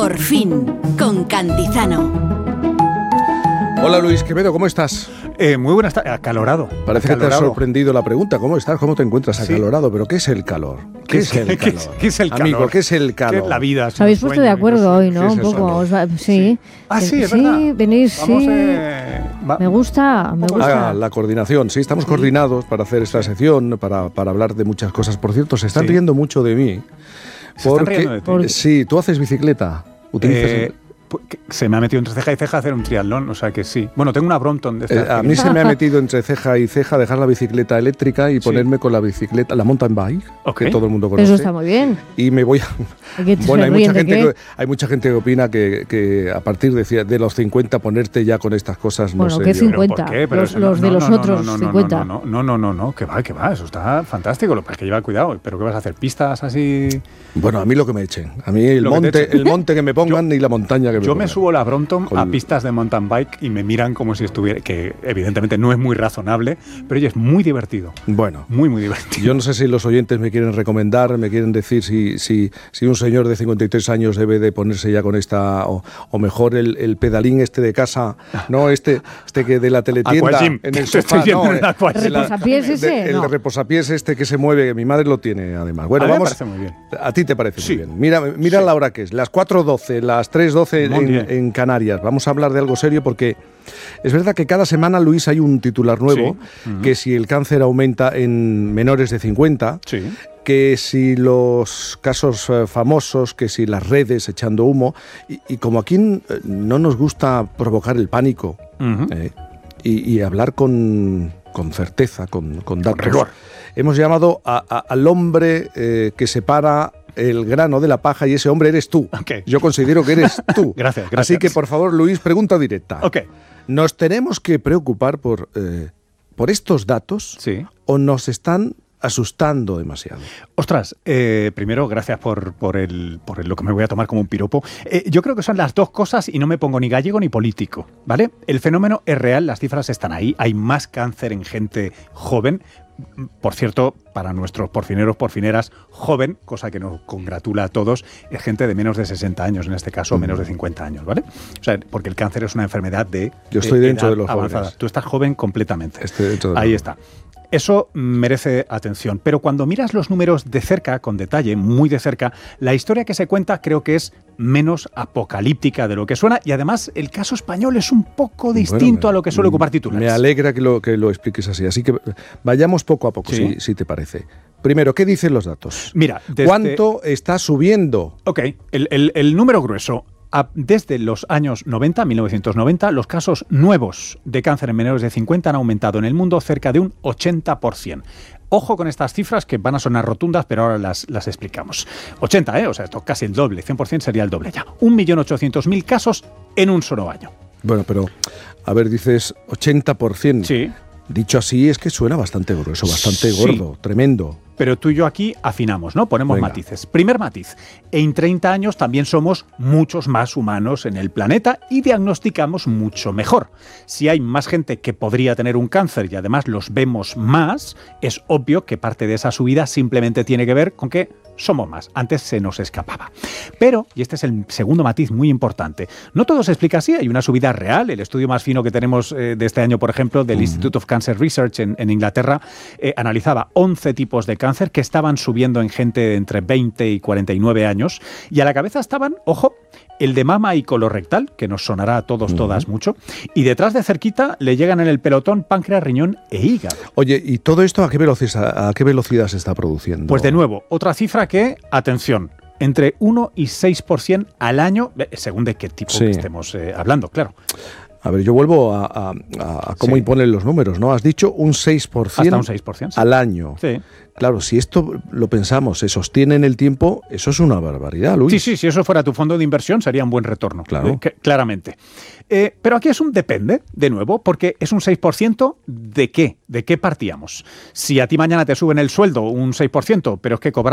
Por fin, con Cantizano. Hola Luis Quevedo, ¿cómo estás? Muy buenas tardes, acalorado. Parece que te ha sorprendido la pregunta. ¿Cómo estás? ¿Cómo te encuentras acalorado? ¿Pero qué es el calor? ¿Qué es el calor? ¿Qué es el calor? Amigo, ¿qué es el calor? ¿Qué es la vida? Os habéis puesto de acuerdo hoy, ¿no? Un poco. Sí. Sí, es verdad. Sí, venís, Vamos, sí. Me gusta. La coordinación, sí, estamos coordinados para hacer esta sección, para hablar de muchas cosas. Por cierto, se están riendo mucho de mí. ¿Se están riendo de ti? Sí, tú haces bicicleta. Utilizas... Se me ha metido entre ceja y ceja hacer un triatlón, o sea que sí. Bueno, tengo una Brompton de estas. A mí se me ha metido entre ceja y ceja dejar la bicicleta eléctrica y ponerme con la bicicleta, la mountain bike, que todo el mundo conoce. Eso está muy bien. Y me voy a... Bueno, hay mucha gente que opina que a partir de los 50 ponerte ya con estas cosas, no sé. ¿Qué 50? Los de los otros 50. No, que va, eso está fantástico. Lo que es que lleva cuidado. ¿Pero qué vas a hacer? ¿Pistas así? Bueno, a mí lo que me echen. A mí el monte que me pongan y la montaña que me pongan. Yo me subo la Brompton a pistas de mountain bike y me miran como si estuviera, que evidentemente no es muy razonable, pero oye, es muy divertido. Bueno, muy divertido. Yo no sé si los oyentes me quieren recomendar, me quieren decir si un señor de 53 años debe de ponerse ya con esta, o mejor el pedalín de casa, no este que de la teletienda en el sofá, no, ¿El reposapiés ese? El de reposapiés que se mueve, que mi madre lo tiene además. Bueno, a mí vamos. me parece muy bien. A ti te parece muy bien. Mira la hora que es, las 4:12, las 3:12 en Canarias. Vamos a hablar de algo serio porque es verdad que cada semana, Luis, hay un titular nuevo, que si el cáncer aumenta en menores de 50, que si los casos famosos, que si las redes echando humo, y como aquí no nos gusta provocar el pánico y hablar con certeza, con datos, con rigor, hemos llamado al hombre que separa el grano de la paja, y ese hombre eres tú. Okay. Yo considero que eres tú. Gracias. Así que, por favor, Luis, pregunta directa. Okay. ¿Nos tenemos que preocupar por estos datos o nos están asustando demasiado? Ostras, primero, gracias por lo que me voy a tomar como un piropo. Yo creo que son las dos cosas y no me pongo ni gallego ni político, ¿vale? El fenómeno es real, las cifras están ahí, hay más cáncer en gente joven. Por cierto, para nuestros porfineros, porfineras, joven, cosa que nos congratula a todos, es gente de menos de 60 años, en este caso, menos de 50 años, ¿vale? O sea, porque el cáncer es una enfermedad de Yo estoy dentro de los avanzada. jóvenes. Tú estás joven completamente. Estoy dentro de Ahí está. Eso merece atención, pero cuando miras los números de cerca, con detalle, muy de cerca, la historia que se cuenta creo que es menos apocalíptica de lo que suena, y además el caso español es un poco distinto a lo que suele ocupar titulares. Me alegra que lo expliques así que vayamos poco a poco, si te parece. Primero, ¿qué dicen los datos? Mira, ¿cuánto está subiendo? Ok, el número grueso. Desde los años 90, 1990, los casos nuevos de cáncer en menores de 50 han aumentado en el mundo cerca de un 80%. Ojo con estas cifras que van a sonar rotundas, pero ahora las explicamos. 80, o sea, esto casi el doble, 100% sería el doble ya. 1.800.000 casos en un solo año. Bueno, pero, a ver, dices 80%. Sí. Dicho así, es que suena bastante grueso, bastante gordo, tremendo. Pero tú y yo aquí afinamos, ¿no? Ponemos matices. Primer matiz, en 30 años también somos muchos más humanos en el planeta y diagnosticamos mucho mejor. Si hay más gente que podría tener un cáncer y además los vemos más, es obvio que parte de esa subida simplemente tiene que ver con que somos más. Antes se nos escapaba. Pero, y este es el segundo matiz muy importante, no todo se explica así, hay una subida real. El estudio más fino que tenemos de este año, por ejemplo, del Institute of Cancer Research en Inglaterra, analizaba 11 tipos de cáncer que estaban subiendo en gente de entre 20 y 49 años, y a la cabeza estaban, ojo, el de mama y colorectal, que nos sonará a todos, todas mucho, y detrás de cerquita le llegan en el pelotón páncreas, riñón e hígado. Oye, ¿y todo esto a qué velocidad se está produciendo? Pues de nuevo, otra cifra que, atención, entre 1 y 6% al año, según de qué tipo que estemos hablando, claro. A ver, yo vuelvo a cómo imponen los números, ¿no? Has dicho un 6%, hasta un 6% al año. Sí. Claro, si esto lo pensamos, se sostiene en el tiempo, eso es una barbaridad, Luis. Sí, si eso fuera tu fondo de inversión sería un buen retorno, claro. Claramente. Pero aquí es un depende, de nuevo, porque es un 6% ¿de qué? ¿De qué partíamos? Si a ti mañana te suben el sueldo un 6%, pero es que cobras